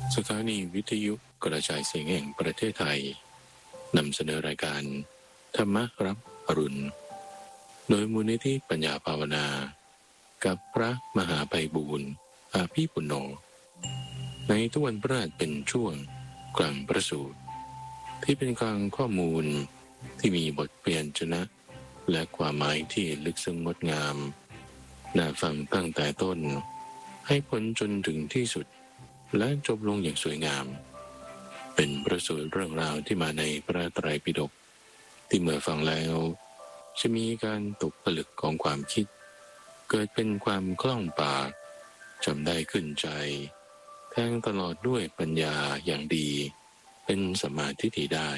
สถานีวิทยุกระจายเสียงแห่งประเทศไทยนำเสนอรายการธรรมรับอรุณโดยมูลนิธิปัญญาภาวนากับพระมหาไพบูลย์อาภีปุณโญในทุกวันพฤหัสเป็นช่วงกลางประสูตรที่เป็นกลางข้อมูลที่มีบทเปลี่ยนชนะและความหมายที่ลึกซึ้งงดงามน่าฟังตั้งแต่ต้นให้ผลจนถึงที่สุดและจบลงอย่างสวยงามเป็นประสูตรเรื่องราวที่มาในพระไตรปิฎกที่เมื่อฟังแล้วจะมีการตกผลึกของความคิดเกิดเป็นความคล่องปากจำได้ขึ้นใจแทงตลอดด้วยปัญญาอย่างดีเป็นสัมมาทิฏฐิได้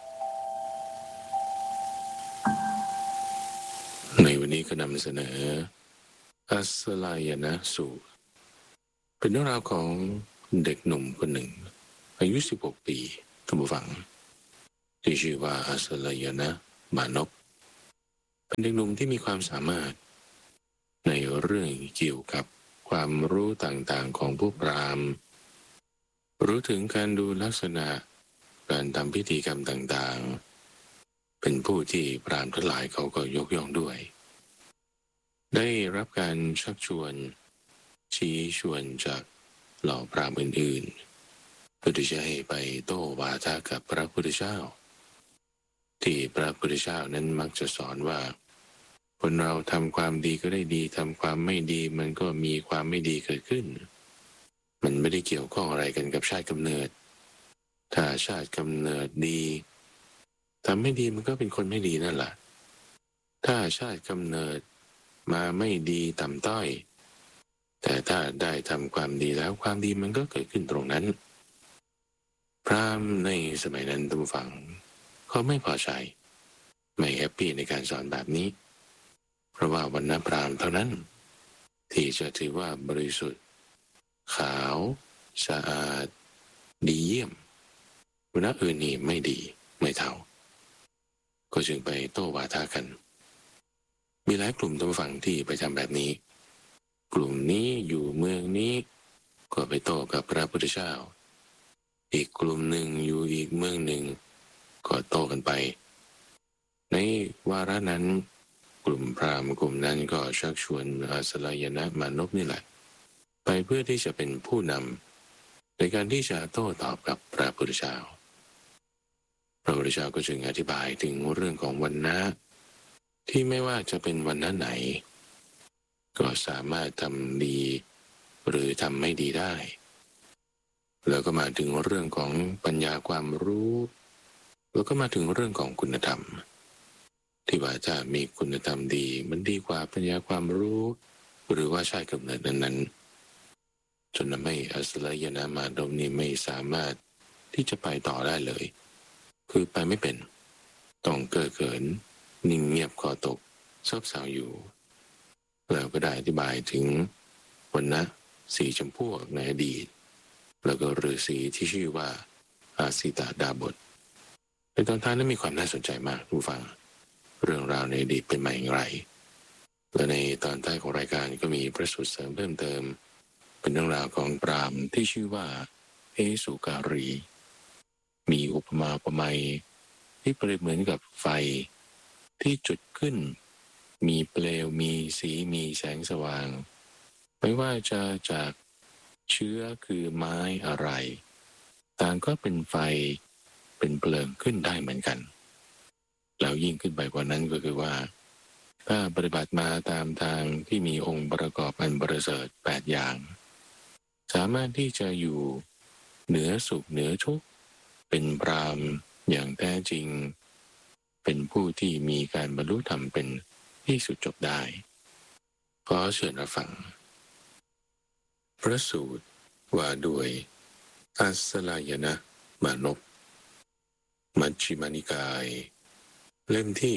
ในวันนี้ก็นำเสนออัสสลายนะสูตรเป็นเรื่องราวของเด็กหนุ่มคนหนึ่งอายุ16 ปีท่านผู้ฟังที่ชื่อว่าอัสสลายนะมานพเป็นเด็กหนุ่มที่มีความสามารถในเรื่องเกี่ยวกับความรู้ต่างๆของผู้พราหมณ์รู้ถึงการดูลักษณะการทำพิธีกรรมต่างๆเป็นผู้ที่พราหมณ์ทั้งหลายเขาก็ยกย่องด้วยได้รับการชักชวนชี้ชวนจากเหล่าพราหมณ์อื่นๆเพื่อที่จะให้ไปโต้วาทะกับพระพุทธเจ้าที่พระพุทธเจ้านั้นมักจะสอนว่าคนเราทำความดีก็ได้ดีทำความไม่ดีมันก็มีความไม่ดีเกิดขึ้นมันไม่ได้เกี่ยวข้องอะไรกันกับชาติกำเนิดถ้าชาติกำเนิดดีทำไม่ดีมันก็เป็นคนไม่ดีนั่นแหละถ้าชาติกำเนิดมาไม่ดีต่ำต้อยแต่ถ้าได้ทำความดีแล้วความดีมันก็เกิดขึ้นตรงนั้นพราหมณ์ในสมัยนั้นท่านผู้ฟังเขาไม่พอใจไม่แฮปปี้ในการสอนแบบนี้เพราะว่าวรรณพราหมณ์เท่านั้นที่จะถือว่าบริสุทธิ์ขาวสะอาดดีเยี่ยมวรรณะอื่นนี่ไม่ดีไม่เท่าก็จึงไปโต้วาทะกันมีหลายกลุ่มท่านผู้ฟังที่ไปทำแบบนี้กลุ่มนี้อยู่เมืองนี้ก็ไปโต้กับพระพุทธเจ้าอีกกลุ่มหนึ่งอยู่อีกเมืองหนึ่งก็โต้กันไปในวาระนั้นกลุ่มพราหมณ์กลุ่มนั้นก็ชักชวนอัสสลายนะมานพนี่แหละไปเพื่อที่จะเป็นผู้นำในการที่จะโต้ตอบกับพระพุทธเจ้าพระพุทธเจ้าก็จึงอธิบายถึงเรื่องของวรรณะที่ไม่ว่าจะเป็นวรรณะไหนก็สามารถทำดีหรือทำไม่ดีได้แล้วก็มาถึงเรื่องของปัญญาความรู้แล้วก็มาถึงเรื่องของคุณธรรมที่ว่าถ้ามีคุณธรรมดีมันดีกว่าปัญญาความรู้หรือว่าชาติกำเนิดนั้นๆจนทำให้อัสสลายนะมานพนี่ไม่สามารถที่จะไปต่อได้เลยคือไปไม่เป็นต้องเก้อเขินนิ่งเงียบคอตกซบเซาอยู่แล้วก็ได้อธิบายถึงวรรณะสีจำพวกในอดีตแล้วก็ฤาษีที่ชื่อว่าอาสิตาดาบทในตอนท้ายนั้นมีความน่าสนใจมากผู้ฟังเรื่องราวในอดีตเป็นมาอย่างไรและในตอนท้ายของรายการก็มีพระสูตรเสริมเพิ่มเติมเป็นเรื่องราวของพราหมณ์ที่ชื่อว่าเอสุการีมีอุปมาอุปไมยที่เปรียบเหมือนกับไฟที่จุดขึ้นมีเปลวมีสีมีแสงสว่างไม่ว่าจะจากเชื้อคือไม้อะไรต่างก็เป็นไฟเป็นเพลิงขึ้นได้เหมือนกันแล้วยิ่งขึ้นไปกว่านั้นก็คือว่าถ้าปฏิบัติมาตามทางที่มีองค์ประกอบอันประเสริฐ8อย่างสามารถที่จะอยู่เหนือสุขเหนือทุกข์เป็นพรหมณ์อย่างแท้จริงเป็นผู้ที่มีการบรรลุธรรมเป็นที่สุดจบได้ขอเชิญรับฟังพระสูตรว่าด้วยอัสสลายนะมานพมัชฌิมานิกายเล่มที่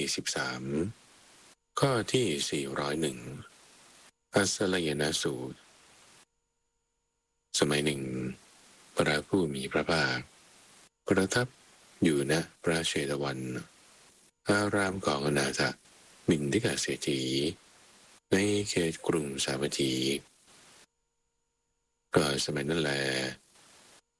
13ข้อที่401อัสสลายนะสูตรสมัยหนึ่งพระผู้มีพระภาคประทับอยู่ณพระเชตวันอารามของอนาถบิณฑิกเศรษฐีในเขตกรุงสาวัตถีก็สมัยนั้นแลพ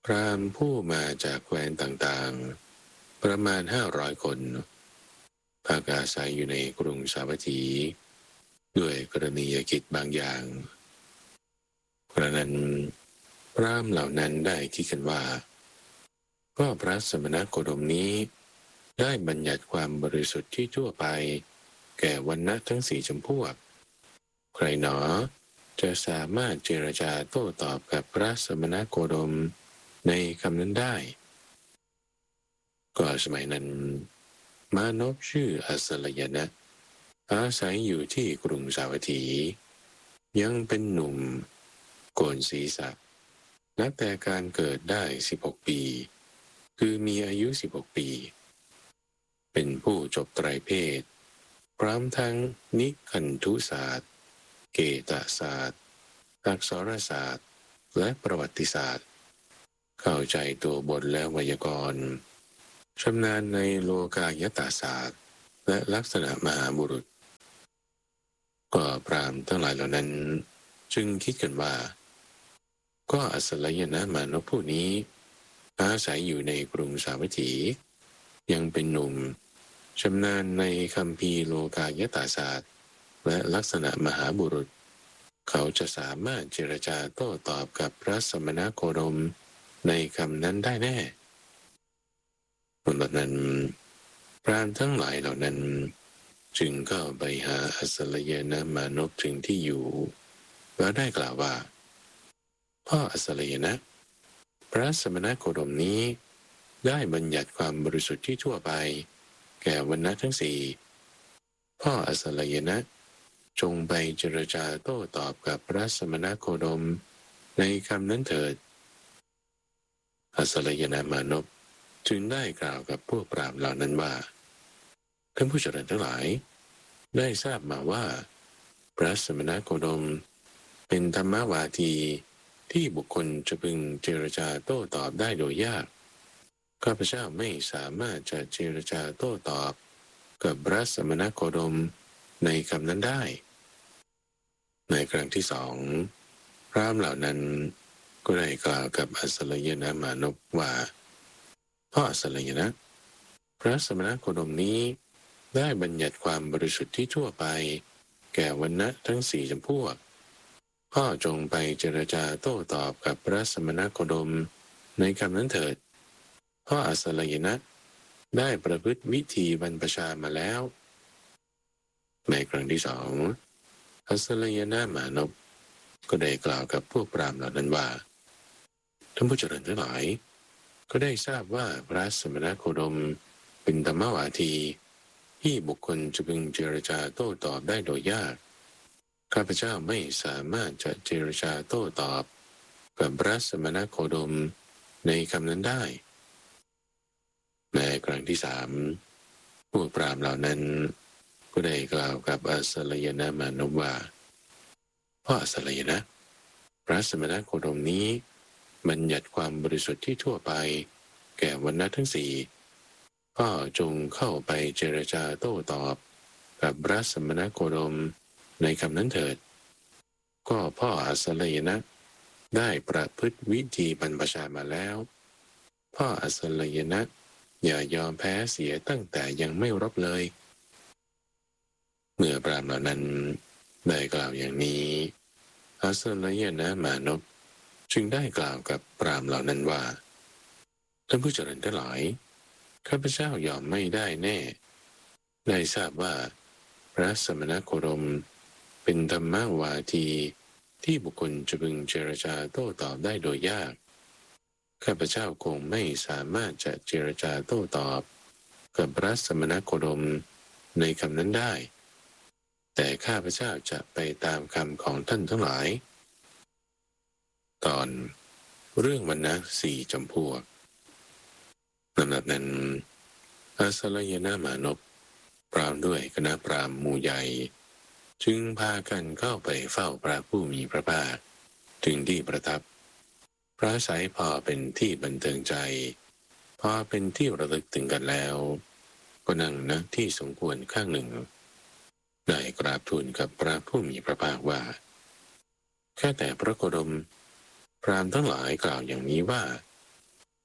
ราหมณ์ผู้มาจากแคว้นต่างๆประมาณ500 คนพักอาศัยอยู่ในกรุงสาวัตถีด้วยกรณียกิจบางอย่างเพราะนั้นพราหมณ์เหล่านั้นได้คิดกันว่าก็พระสมณโคดมนี้ได้บัญญัติความบริสุทธิ์ที่ทั่วไปแก่วรรณะทั้ง4 จำพวกใครหนอจะสามารถเจรจาโต้ตอบกับพระสมณโคดมในคำนั้นได้ก็สมัยนั้นมานพชื่ออัสสลยนะอาศัยอยู่ที่กรุงสาวัตถียังเป็นหนุ่มโกนศีรษะนับแต่การเกิดได้16 ปีคือมีอายุ16 ปีเป็นผู้จบไตรเพศพร้อมทั้งนิคันธุศาสตร์เกตศาสตร์อักษรศาสตร์และประวัติศาสตร์เข้าใจตัวบทและไวยากรณ์ชำนาญในโลกายตศาสตร์และลักษณะมหาบุรุษก็พราหมณ์ทั้งหลายเหล่านั้นจึงคิดกันว่าก็อัสลยนะมานพผู้นี้อาศัยอยู่ในกรุงสาวัตถียังเป็นหนุ่มชำนาญในคัมภีร์โลกายตศาสตร์และลักษณะมหาบุรุษเขาจะสามารถเจรจาโต้ตอบกับพระสมณโคดมในคำนั้นได้แน่บนแบบนั้นพราหมณ์ทั้งหลายเหล่านั้นจึงเข้าไปหาอัสลยนะมานพถึงที่อยู่แล้วได้กล่าวว่าพ่ออัสลยนะพระสมณโคดมนี้ได้บัญญัติความบริสุทธิ์ที่ทั่วไปแก่วรรณะทั้ง4พ่ออัสลยนะจงไปเจรจาโต้ตอบกับพระสมณโคดมในคำนั้นเถิดอัสลยนะมานพจึงได้กล่าวกับพวกปราชญ์เหล่านั้นว่าท่านผู้เจริญทั้งหลายได้ทราบมาว่าพระสมณโคดมเป็นธรรมวาทีที่บุคคลจะพึงเจรจาโต้ตอบได้โดยยากข้าพเจ้าไม่สามารถจะเจรจาโต้ตอบกับพระสมณโคดมในคำนั้นได้ในครั้งที่2พราหมณ์เหล่านั้นก็ได้กล่าวกับอัสลยนะมานพว่าพ่ออัสลยนะพระสมณโคดมนี้ได้บัญญัติความบริสุทธิ์ที่ทั่วไปแก่วรรณะทั้ง4 จำพวกพ่อจงไปเจรจาโต้ตอบกับพระสมณโคดมในคำนั้นเถิดพ่ออัสลยนะได้ประพฤติวิธีบรรพชามาแล้วในครั้งที่2อัสลยนะมานพก็ได้กล่าวกับพวกปราชญ์เหล่านั้นว่าท่านผู้เจริญทั้งหลายก็ได้ทราบว่าพระสมณโคดมเป็นธรรมวาทีที่บุคคลจะพึงเจรจาโต้ตอบได้โดยยากข้าพเจ้าไม่สามารถจะเจรจาโต้ตอบกับพระสมณโคดมในคำนั้นได้ในครั้งที่3พวกปราชญ์เหล่านั้นก็ได้กล่าวกับอัสลยนะมานพว่าพ่ออัสลยนะพระสมณโคดมนี้บัญญัติความบริสุทธิ์ที่ทั่วไปแก่วรรณะทั้ง4พ่อจงเข้าไปเจรจาโต้ตอบกับพระสมณโคดมในคำนั้นเถิดก็พ่ออัสลยนะได้ประพฤติวิธีบรรพชามาแล้วพ่ออัสลยนะอย่ายอมแพ้เสียตั้งแต่ยังไม่รบเลยเมื่อปราหมณ์เหล่านั้นได้กล่าวอย่างนี้อัสลยนะมานพจึงได้กล่าวกับปราหมณ์เหล่านั้นว่าท่านผู้เจริญทั้งหลายข้าพเจ้ายอมไม่ได้แน่ได้ทราบว่าพระสมณโคดมเป็นธรรมวาทีที่บุคคลจะพึงเจรจาโต้ตอบได้โดยยากข้าพเจ้าคงไม่สามารถจะเจรจาโต้ตอบกับพระสมณโคดมในคำนั้นได้แต่ข้าพเจ้าจะไปตามคำของท่านทั้งหลายตอนเรื่องวรรณะ4 จำพวกลำดับนั้นอัสลยนะมานพพร้อมด้วยคณะพราหมณ์หมู่ใหญ่จึงพากันเข้าไปเฝ้าพระผู้มีพระภาคถึงที่ประทับพระสัยพอเป็นที่บันเทิงใจพอเป็นที่ระลึกถึงกันแล้วก็นั่งณที่สมควรข้างหนึ่งได้กราบทูลกับพระผู้มีพระภาคว่าแค่แต่พระโคดมพราหมณ์ทั้งหลายกล่าวอย่างนี้ว่า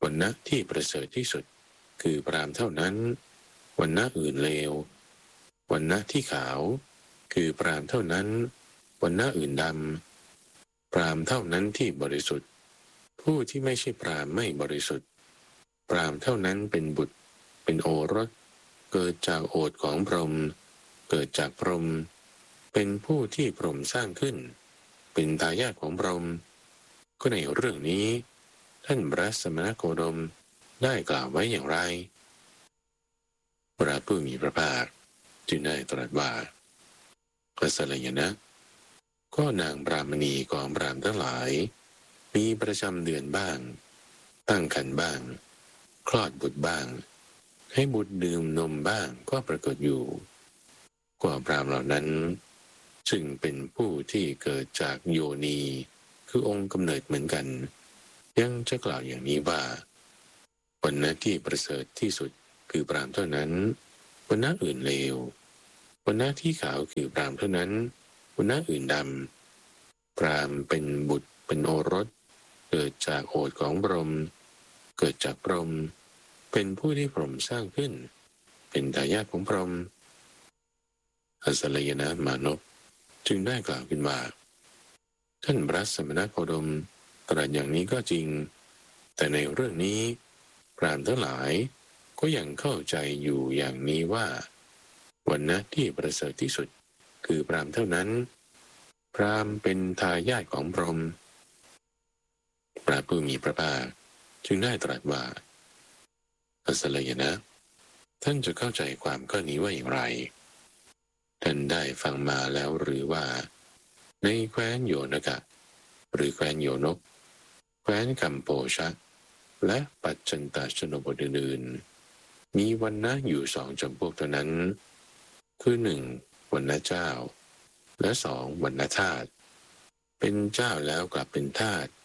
วรรณะที่ประเสริฐที่สุดคือพราหมณ์เท่านั้นวรรณะอื่นเลววรรณะที่ขาวคือพราหมณ์เท่านั้นวรรณะอื่นดำพราหมณ์เท่านั้นที่บริสุทธิ์ผู้ที่ไม่ใช่พราหมณ์ไม่บริสุทธิ์พราหมณ์เท่านั้นเป็นบุตรเป็นโอรสเกิดจากโอษฐ์ของพรหมเกิดจากพรหมเป็นผู้ที่พรหมสร้างขึ้นเป็นทายาทของพรหมก็ในเรื่องนี้ท่านพระสมณโคดมได้กล่าวไว้อย่างไรพระผู้มีพระภาคจึงได้ตรัสว่าพระสลยนะก็นางปรามณีของพราหมณ์ทั้งหลายมีประจำเดือนบ้างตั้งครรภ์บ้างคลอดบุตรบ้างให้บุตรดื่มนมบ้างก็ปรากฏอยู่กว่าพราหมณ์เหล่านั้นจึงเป็นผู้ที่เกิดจากโยนีคือองค์กำเนิดเหมือนกันยังจะกล่าวอย่างนี้ว่าวรรณะที่ประเสริฐที่สุดคือพราหมณ์เท่านั้นวรรณะอื่นเลววรรณะที่ขาวคือพราหมณ์เท่านั้นวรรณะอื่นดำพราหมณ์เป็นบุตรเป็นโอรสเกิดจากโอษฐ์ของพรหมเกิดจากพรหมเป็นผู้ที่พรหมสร้างขึ้นเป็นทายาทของพรหมอสลยนะมานพจึงได้กล่าวขึ้นว่าท่านพระสมณโคดมตรัสอย่างนี้ก็จริงแต่ในเรื่องนี้พราหมณ์ทั้งหลายก็ยังเข้าใจอยู่อย่างนี้ว่าวรรณะที่ประเสริฐที่สุดคือพราหมณ์เท่านั้นพราหมณ์เป็นทายาทของพรหมพระผู้มีพระภาคจึงได้ตรัสว่าอสลยนะท่านจะเข้าใจความข้อนี้ว่าอย่างไรท่านได้ฟังมาแล้วหรือว่าในแคว้นโยนกะหรือแคว้นโยนกแคว้นกัมโปชะและปัจจันตชนบทอื่นๆมีวรรณะอยู่สองจำพวกเท่านั้นคือหนึ่งวรรณะเจ้าและสองวรรณทาสเป็นเจ้าแล้วกลับเป็นทาส